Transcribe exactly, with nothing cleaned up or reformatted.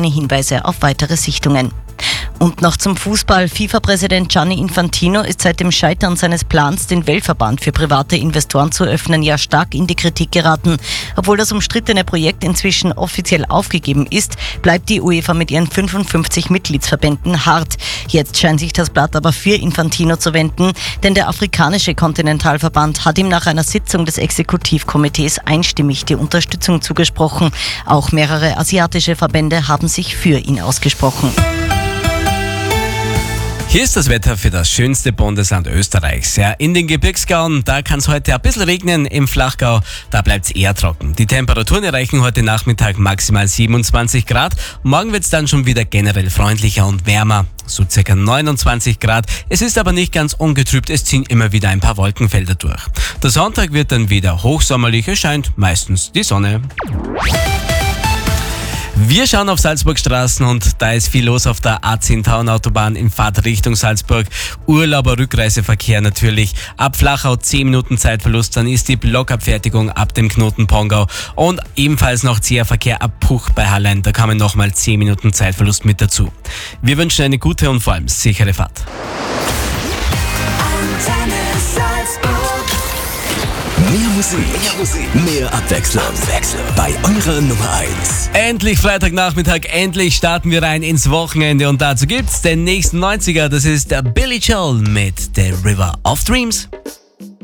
keine Hinweise auf weitere Sichtungen. Und noch zum Fußball. FIFA-Präsident Gianni Infantino ist seit dem Scheitern seines Plans, den Weltverband für private Investoren zu öffnen, ja stark in die Kritik geraten. Obwohl das umstrittene Projekt inzwischen offiziell aufgegeben ist, bleibt die UEFA mit ihren fünfundfünfzig Mitgliedsverbänden hart. Jetzt scheint sich das Blatt aber für Infantino zu wenden, denn der afrikanische Kontinentalverband hat ihm nach einer Sitzung des Exekutivkomitees einstimmig die Unterstützung zugesprochen. Auch mehrere asiatische Verbände haben sich für ihn ausgesprochen. Hier ist das Wetter für das schönste Bundesland Österreichs. Ja, in den Gebirgsgauen, da kann es heute ein bisschen regnen, im Flachgau, da bleibt es eher trocken. Die Temperaturen erreichen heute Nachmittag maximal siebenundzwanzig Grad. Morgen wird es dann schon wieder generell freundlicher und wärmer, so circa neunundzwanzig Grad. Es ist aber nicht ganz ungetrübt, es ziehen immer wieder ein paar Wolkenfelder durch. Der Sonntag wird dann wieder hochsommerlich, es scheint meistens die Sonne. Wir schauen auf Salzburgstraßen und da ist viel los auf der A zehn Tauern-Autobahn in Fahrt Richtung Salzburg. Urlauber-Rückreiseverkehr natürlich. Ab Flachau zehn Minuten Zeitverlust, dann ist die Blockabfertigung ab dem Knoten Pongau und ebenfalls noch zäher Verkehr ab Puch bei Hallein. Da kamen nochmal zehn Minuten Zeitverlust mit dazu. Wir wünschen eine gute und vor allem sichere Fahrt. Mehr Musik, mehr Musik, mehr Abwechslung. Abwechslung. Bei eurer Nummer eins. Endlich Freitagnachmittag, endlich starten wir rein ins Wochenende und dazu gibt's den nächsten neunziger. Das ist der Billy Joel mit The River of Dreams.